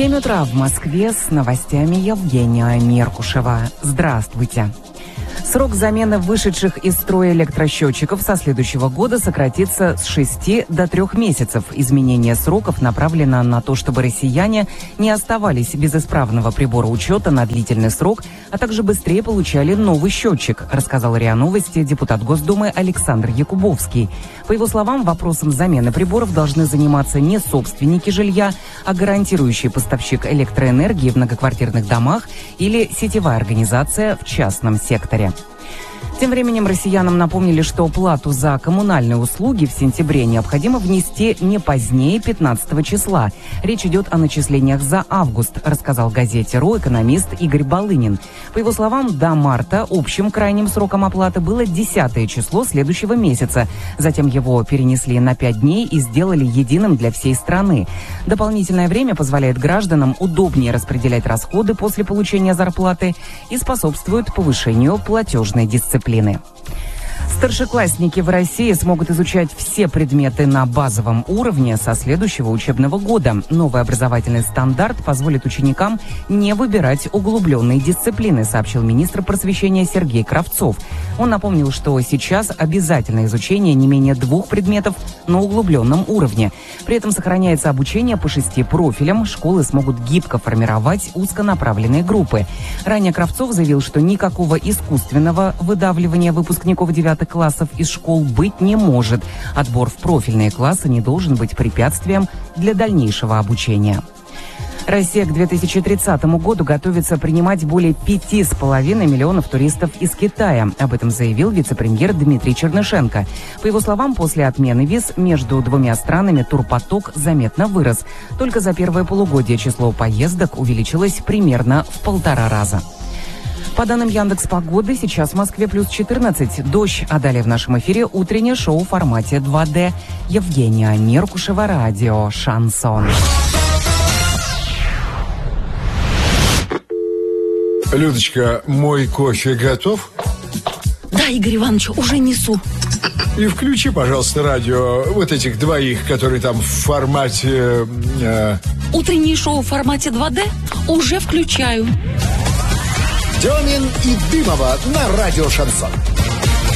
7 утра в Москве, с новостями Евгения Меркушева. Здравствуйте. Срок замены вышедших из строя электросчетчиков со следующего года сократится с 6 до 3 месяцев. Изменение сроков направлено на то, чтобы россияне не оставались без исправного прибора учета на длительный срок, а также быстрее получали новый счетчик, рассказал РИА Новости депутат Госдумы Александр Якубовский. По его словам, вопросом замены приборов должны заниматься не собственники жилья, а гарантирующий поставщик электроэнергии в многоквартирных домах или сетевая организация в частном секторе. Тем временем россиянам напомнили, что плату за коммунальные услуги в сентябре необходимо внести не позднее 15 числа. Речь идет о начислениях за август, рассказал газете РУ экономист Игорь Балынин. По его словам, до марта общим крайним сроком оплаты было 10 число следующего месяца. Затем его перенесли на 5 дней и сделали единым для всей страны. Дополнительное время позволяет гражданам удобнее распределять расходы после получения зарплаты и способствует повышению платежной дисциплины. Старшеклассники в России смогут изучать все предметы на базовом уровне со следующего учебного года. Новый образовательный стандарт позволит ученикам не выбирать углубленные дисциплины, сообщил министр просвещения Сергей Кравцов. Он напомнил, что сейчас обязательно изучение не менее 2 предметов на углубленном уровне. При этом сохраняется обучение по 6 профилям. Школы смогут гибко формировать узконаправленные группы. Ранее Кравцов заявил, что никакого искусственного выдавливания выпускников 9 классов из школ быть не может. Отбор в профильные классы не должен быть препятствием для дальнейшего обучения. Россия к 2030 году готовится принимать более 5,5 миллионов туристов из Китая. Об этом заявил вице-премьер Дмитрий Чернышенко. По его словам, после отмены виз между двумя странами турпоток заметно вырос. Только за первое полугодие число поездок увеличилось примерно в 1,5 раза. По данным Яндекс.Погоды, сейчас в Москве плюс 14, дождь, а далее в нашем эфире утреннее шоу в формате 2D. Евгения Меркушева, радио «Шансон». Людочка, мой кофе готов? Да, Игорь Иванович, уже несу. И включи, пожалуйста, радио вот этих двоих, которые там в формате... Утреннее шоу в формате 2D уже включаю. Демин и Дымова на радио «Шансон».